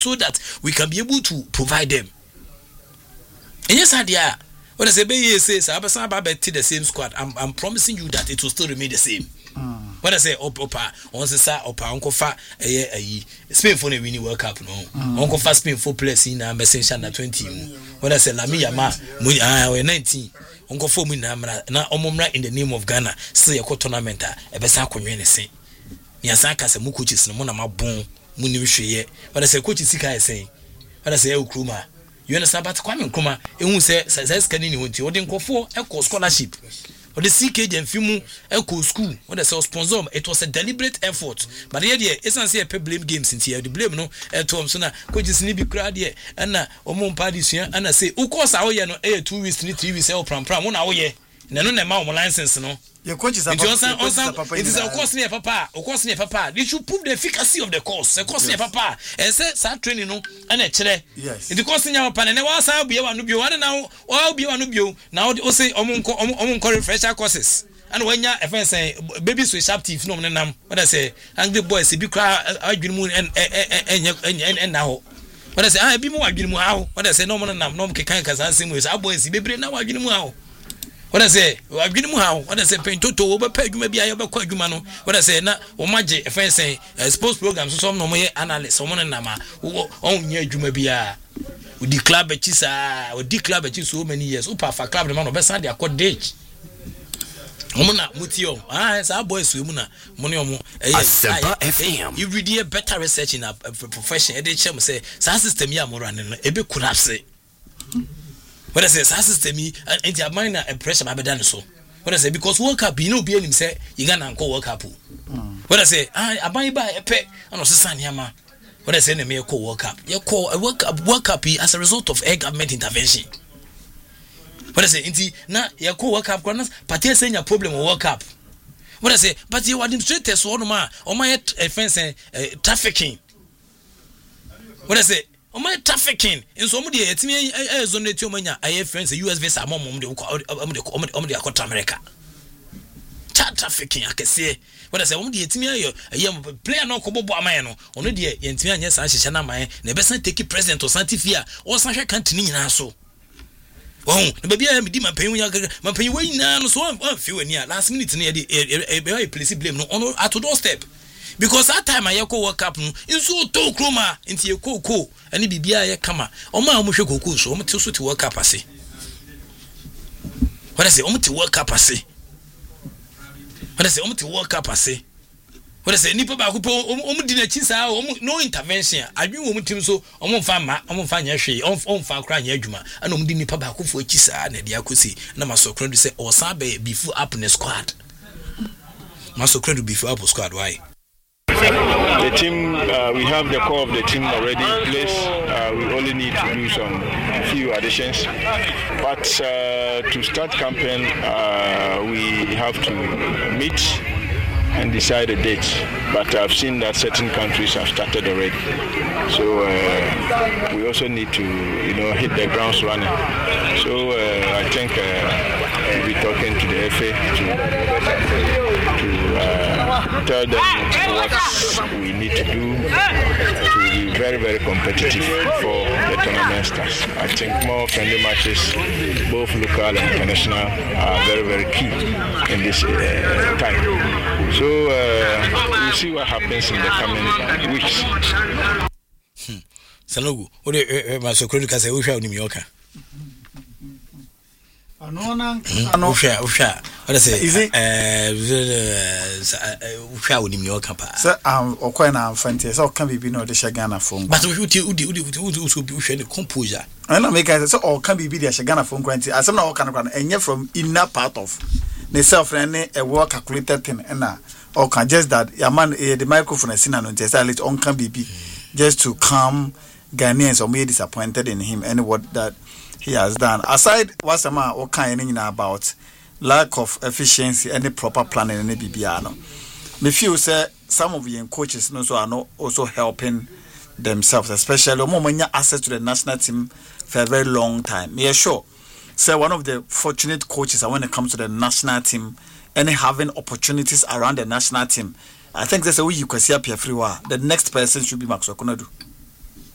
so that we can be able to provide them. And yes, idea. What I say, be says, I have the same squad. I'm promising you that it will still remain the same. What I say, opa, on the side, opa, uncle fa, Spain for the winning World Cup, no. Uncle fa Spain for players in a message under 20. What I say, la mia ma, 19. Uncle for me na omumra in the name of Ghana. Still a tournament, a besa community. Yasaka se mu coaches no na mabon mu ni hweye. What I say, coach sika say. What I say, Nkrumah. You understand? But Kwame Nkrumah, ehun say scan ni wonti. Odi nkofo e scholarship. Or the CKJ and Fimu Echo School, what I saw sponsor, it was a deliberate effort. But the idea is not say a blame games in here. The blame no Thompson, coaches need be crowd here, and Omon parties here, and I say, of course, I no 2 weeks, 3 weeks, pram 1 hour year. No license, no. Your coaches are it is of course near papa, of course near papa. They should prove the efficacy of the course, of course near papa. And say, start training, no, and a chile. Yes. It costs in your pan, and I'll be one nubio, and now, I'll be one nubio. Now, they say, Omon fresher courses. And when you're a say, babies with sharp teeth, no, what I say, angry boys, be cry, arguing moon, and now. What I say, I be more arguing how. What I say, no, no, can't sing with our boys, baby, now arguing how. What I say, I've given how. What I say, paint toto over peg, maybe I have a quite humano. What I say, na or magic, if I say, sports programs, some no more analysts, someone and Nama, who own near Jumabia. We declare Betisa, or declare Betis so many years. Upa for club, the man of Bessadi, a quad date. Omuna, Mutio, it's our boys, Muna, Moniomo, FM. You read a better research in a profession, they say, Sans system Yamoran, a bit could have say. What I say, system me and your mind and pressure my done so. What I say, because World Cup, you know, be him say, you gonna go World Cup. What I say, I buy a pet and also son yama. What I say, the mere call World Cup. You call a World Cup as a result of air government intervention. What I say, inti na you call World Cup, but you're saying your problem with World Cup. What I say, but you are demonstrated so on my offense trafficking. What I say, on my trafficking in somebody it's me zone to manya I friends US visa mom the America chat trafficking I can say what I say omdi etimi ayo player no ko bobo aman no ono de yentimi anya san hihye na man na be san take president or santifia or san hwe country nyina so oh na bia me di mapanyu we nyina no so amfi wani a last minute na e place blame no ono at doorstep. Because that time I yako World Cup no inso to Nkrumah inti ye koko ani bibia ye kama oma amuhwe koko so omo te so te World Cup ase what I say omo te World Cup ase what I say omo te World Cup ase what I say nipa ba ko omo di na chi sa omo no intervention adwen omo tim so omo fa nya hwe omo fa kra nya adwuma ana omo di nipa ba ko fo chi sa na dia kosi na masokro do say o sa be before up in squad masokro do before up squad why. The team, we have the core of the team already in place. We only need to do some few additions. But to start campaign, we have to meet and decide a date. But I've seen that certain countries have started already. So we also need to, hit the grounds running. So I think we'll be talking to the FA to tell them what we need to do to be very, very competitive for the tournament stars. I think more friendly matches, both local and international, are very, very key in this time. So we'll see what happens in the coming weeks. Sanogu, what do you say? We shall New Yorker. No, share. What I say? Is it? Share with New Yorker. Sir, or quite a fancy. So can be no the Shagana phone. But who the composure? I don't make it so or can be the Shagana phone quantity. As some now can run and you're from inner part of the self and a work calculated thing and or can just that your man the microphone is in and just a little on can be just to calm Ghanaians or be disappointed in him and what that he has done. Aside what's the man or kind about lack of efficiency and proper planning in the BBR. Me feel say some of the coaches are not also helping themselves, especially when you access to the national team for a very long time. Me sure. Say one of the fortunate coaches when it comes to the national team and having opportunities around the national team. I think that's the way you can see up here everywhere. The next person should be Max Okonadu.